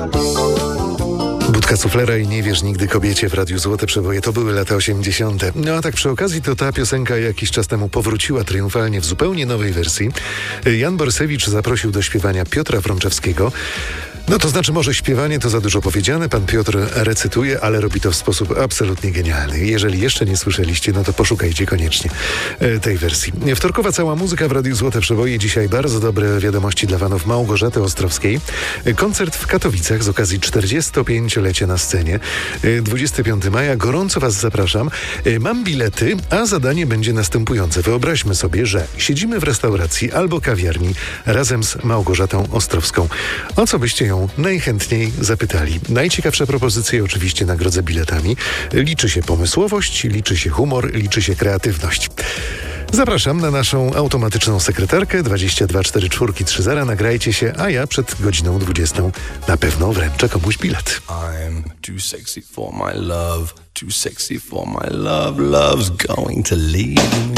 Budka Suflera i Nie wierz nigdy kobiecie w Radiu Złote Przeboje. To były lata 80. No a tak przy okazji to ta piosenka jakiś czas temu powróciła triumfalnie w zupełnie nowej wersji. Jan Borysewicz zaprosił do śpiewania Piotra Wrączewskiego. No to znaczy może śpiewanie to za dużo powiedziane. Pan Piotr recytuje, ale robi to w sposób absolutnie genialny. Jeżeli jeszcze nie słyszeliście, no to poszukajcie koniecznie tej wersji. Wtorkowa cała muzyka w Radiu Złote Przeboje. Dzisiaj bardzo dobre wiadomości dla fanów Małgorzaty Ostrowskiej. Koncert w Katowicach z okazji 45-lecia na scenie. 25 maja. Gorąco Was zapraszam. Mam bilety, a zadanie będzie następujące. Wyobraźmy sobie, że siedzimy w restauracji albo kawiarni razem z Małgorzatą Ostrowską. O co byście ją najchętniej zapytali? Najciekawsze propozycje oczywiście nagrodzę biletami. Liczy się pomysłowość, liczy się humor, liczy się kreatywność. Zapraszam na naszą automatyczną sekretarkę 224430. Nagrajcie się, a ja przed godziną 20 na pewno wręczę komuś bilet. I'm too sexy for my love, too sexy for my love, love's going to leave me.